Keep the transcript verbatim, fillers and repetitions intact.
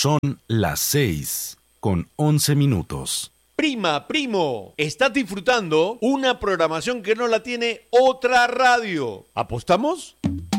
Son las seis con once minutos. Prima, primo, estás disfrutando una programación que no la tiene otra radio. ¿Apostamos?